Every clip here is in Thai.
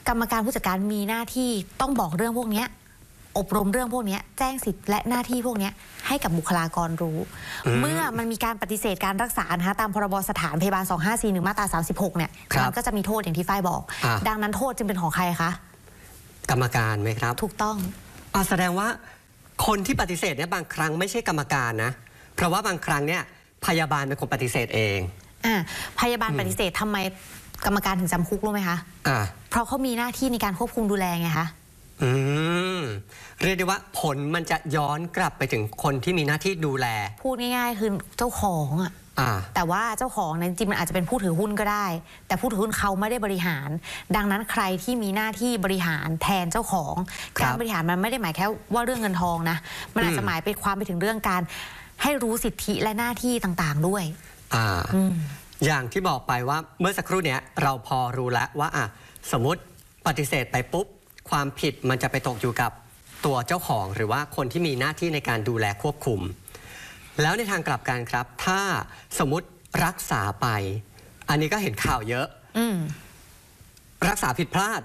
กรรมการผู้จัดการมีหน้าที่ต้องบอกเรื่องพวกนี้อบรมเรื่องพวกนี้แจ้งสิทธิ์และหน้าที่พวกนี้ให้กับบุคลากรรู้เมื่อมันมีการปฏิเสธการรักษานะคะตามพรบสถานพยาบาล 2541 มาตรา 36 เนี่ยมันก็จะมีโทษอย่างที่ฝ้ายบอกดังนั้นโทษจึงเป็นของใครคะกรรมการไหมครับถูกต้องแสดงว่าคนที่ปฏิเสธเนี่ยบางครั้งไม่ใช่กรรมการนะเพราะว่าบางครั้งเนี่ยพยาบาลเป็นคนปฏิเสธเองพยาบาลปฏิเสธทำไมกรรมการถึงจำคุกรู้ไหมคะเพราะเขามีหน้าที่ในการควบคุมดูแลไงคะเรียกได้ว่าผลมันจะย้อนกลับไปถึงคนที่มีหน้าที่ดูแลพูดง่ายๆคือเจ้าของแต่ว่าเจ้าของนั้นจริงมันอาจจะเป็นผู้ถือหุ้นก็ได้แต่ผู้ถือหุ้นเขาไม่ได้บริหารดังนั้นใครที่มีหน้าที่บริหารแทนเจ้าของการบริหารมันไม่ได้หมายแค่ว่าเรื่องเงินทองนะมันอาจจะหมายไปความไปถึงเรื่องการให้รู้สิทธิและหน้าที่ต่างๆด้วยอย่างที่บอกไปว่าเมื่อสักครู่เนี้ยเราพอรู้แล้วว่าสมมติปฏิเสธไปปุ๊บความผิดมันจะไปตกอยู่กับตัวเจ้าของหรือว่าคนที่มีหน้าที่ในการดูแลควบคุมแล้วในทางกลับกันครับถ้าสมมติรักษาไปอันนี้ก็เห็นข่าวเยอะรักษาผิดพลาด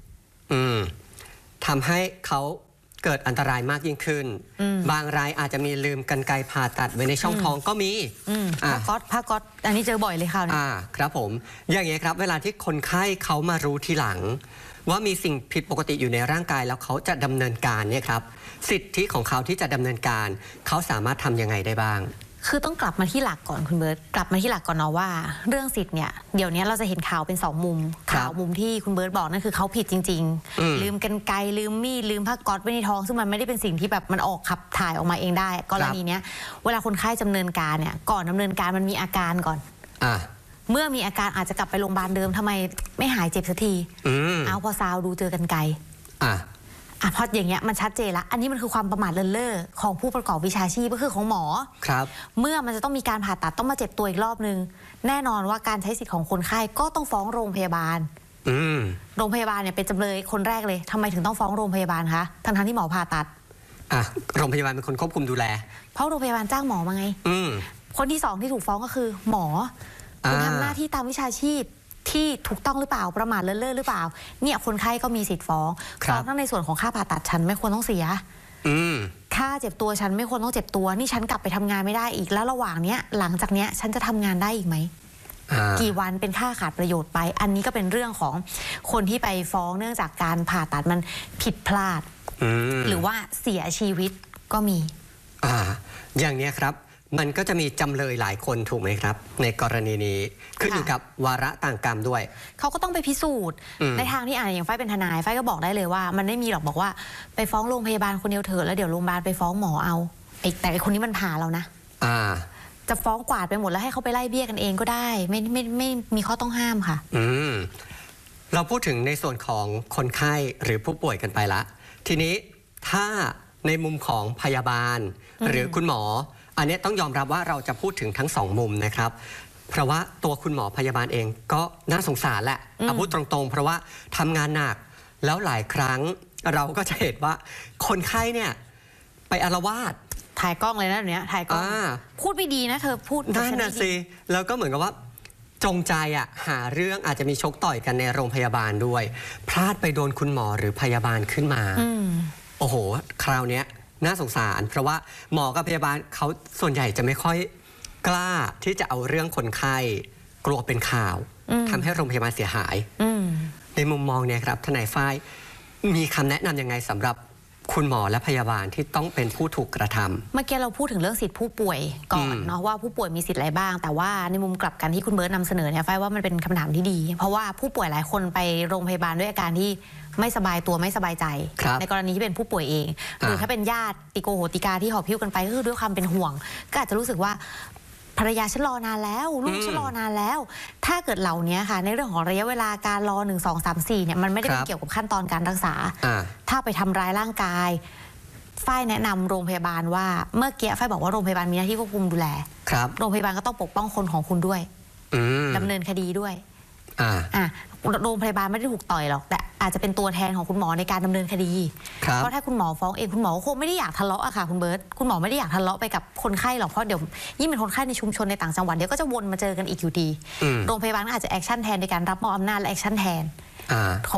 ทำให้เขาเกิดอันตรายมากยิ่งขึ้นบางรายอาจจะมีลืมกรรไกรผ่าตัดไว้ในช่องท้องก็มีผ้าก๊อซอันนี้เจอบ่อยเลยค่ะครับผมอย่างนี้ครับเวลาที่คนไข้เขามารู้ทีหลังว่ามีสิ่งผิดปกติอยู่ในร่างกายแล้วเขาจะดำเนินการเนี่ยครับสิทธิของเขาที่จะดำเนินการเขาสามารถทำยังไงได้บ้างคือต้องกลับมาที่หลักก่อนคุณเบิร์ตกลับมาที่หลักก่อนเนาะว่าเรื่องสิทธิ์เนี่ยเดี๋ยวนี้เราจะเห็นข่าวเป็น2มุมข่าวมุมที่คุณเบิร์ตบอกนั่นคือเขาผิดจริงๆลืมกรรไกรลืมมีดลืมผ้าก๊อซไว้ในท้องซึ่งมันไม่ได้เป็นสิ่งที่แบบมันออกขับถ่ายออกมาเองได้กรณีเนี้ยเวลาคนไข้ดำเนินการเนี่ยก่อนดำเนินการมันมีอาการก่อนเมื่อมีอาการอาจจะกลับไปโรงพยาบาลเดิมทำไมไม่หายเจ็บสักทีเอาพอซาวดูเจอกรรไกรพออย่างเงี้ยมันชัดเจนละอันนี้มันคือความประมาทเลินเล่อของผู้ประกอบวิชาชีพก็คือของหมอครับเมื่อมันจะต้องมีการผ่าตัดต้องมาเจ็บตัวอีกรอบนึงแน่นอนว่าการใช้สิทธิ์ของคนไข้ก็ต้องฟ้องโรงพยาบาลโรงพยาบาลเนี่ยเป็นจำเลยคนแรกเลยทำไมถึงต้องฟ้องโรงพยาบาลคะทั้งที่หมอผ่าตัดโรงพยาบาลเป็นคนควบคุมดูแลเพราะโรงพยาบาลจ้างหมอมาไงคนที่2ที่ถูกฟ้องก็คือหมอคุณทำหน้าที่ตามวิชาชีพที่ถูกต้องหรือเปล่าประมาทเลินเล่อหรือเปล่าเนี่ยคนไข้ก็มีสิทธิ์ฟ้องทั้งในส่วนของค่าผ่าตัดฉันไม่ควรต้องเสียค่าเจ็บตัวฉันไม่ควรต้องเจ็บตัวนี่ฉันกลับไปทำงานไม่ได้อีกแล้วระหว่างเนี้ยหลังจากเนี้ยฉันจะทำงานได้อีกไหมกี่วันเป็นค่าขาดประโยชน์ไปอันนี้ก็เป็นเรื่องของคนที่ไปฟ้องเนื่องจากการผ่าตัดมันผิดพลาดหรือว่าเสียชีวิตก็มีอย่างนี้ครับมันก็จะมีจำเลยหลายคนถูกไหมครับในกรณีนี้ขึ้นอยู่กับวาระต่างกรรมด้วยเขาก็ต้องไปพิสูจน์ในทางที่อย่างฝ้ายเป็นทนายฝ้ายก็บอกได้เลยว่ามันไม่มีหรอกบอกว่าไปฟ้องโรงพยาบาลคนเดียวเถอะแล้วเดี๋ยวโรงพยาบาลไปฟ้องหมอเอาแต่คนนี้มันผ่าเรานะจะฟ้องกวาดไปหมดแล้วให้เขาไปไล่เบี้ยกันเองก็ได้ไม่มีข้อต้องห้ามค่ะเราพูดถึงในส่วนของคนไข้หรือผู้ป่วยกันไปละทีนี้ถ้าในมุมของพยาบาลหรือคุณหมออันนี้ต้องยอมรับว่าเราจะพูดถึงทั้ง2มุมนะครับเพราะว่าตัวคุณหมอพยาบาลเองก็น่าสงสารแหละเอาพูดตรงๆเพราะว่าทำงานหนักแล้วหลายครั้งเราก็จะเห็นว่าคนไข้เนี่ยไปอาละวาดถ่ายกล้องเลยนะเนี้ยถ่ายกล้องพูดไม่ดีนะเธอพูดนั่นน่ะสิแล้วก็เหมือนกับว่าจงใจหาเรื่องอาจจะมีชกต่อยกันในโรงพยาบาลด้วยพลาดไปโดนคุณหมอหรือพยาบาลขึ้นมาโอ้โหคราวเนี้ยน่าสงสารเพราะว่าหมอกับพยาบาลเขาส่วนใหญ่จะไม่ค่อยกล้าที่จะเอาเรื่องคนไข้กลัวเป็นข่าวทำให้โรงพยาบาลเสียหายในมุมมองเนี่ยครับทนายฝ้ายมีคำแนะนำยังไงสำหรับคุณหมอและพยาบาลที่ต้องเป็นผู้ถูกกระทำเมื่อกี้เราพูดถึงเรื่องสิทธิผู้ป่วยก่อนเนาะว่าผู้ป่วยมีสิทธิ์อะไรบ้างแต่ว่าในมุมกลับกันที่คุณเบิร์ตนำเสนอเนี่ยฝ้ายว่ามันเป็นคำถามที่ดีเพราะว่าผู้ป่วยหลายคนไปโรงพยาบาลด้วยอาการที่ไม่สบายตัวไม่สบายใจในกรณีที่เป็นผู้ป่วยเองหรือถ้าเป็นญาติติโกโหติกาที่หอบพิ้วกันไปก็คือด้วยความเป็นห่วงก็อาจจะรู้สึกว่าภรรยาฉันรอนานแล้วลูกฉันรอนานแล้วถ้าเกิดเหล่านี้ค่ะในเรื่องของระยะเวลาการรอ1 2 3 4เนี่ยมันไม่ได้เกี่ยวกับขั้นตอนการรักษาถ้าไปทำร้ายร่างกายฝ้ายแนะนำโรงพยาบาลว่าเมื่อกี้ฝ้ายบอกว่าโรงพยาบาลมีหน้าที่ควบคุมดูแลโรงพยาบาลก็ต้องปกป้องคนของคุณด้วยดำเนินคดีด้วยโรงพยาบาลไม่ได้ถูกต่อยหรอกแต่อาจจะเป็นตัวแทนของคุณหมอในการดำเนินคดีเพราะถ้าคุณหมอฟ้องเองคุณหมอคงไม่ได้อยากทะเลาะอะค่ะคุณเบิร์ตคุณหมอไม่ได้อยากทะเลาะไปกับคนไข้หรอกเพราะเดี๋ยวยิ่งเป็นคนไข้ในชุมชนในต่างจังหวัดเดี๋ยวก็จะวนมาเจอกันอีกอยู่ดีโรงพยาบาลอาจจะแอคชั่นแทนในการรับมอบอำนาจและแอคชั่นแทน